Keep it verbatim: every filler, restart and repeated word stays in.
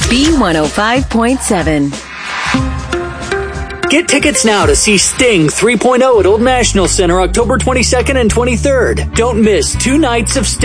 B one oh five point seven. Get tickets now to see Sting three point oh at Old National Center October twenty-second and twenty-third. Don't miss two nights of Sting.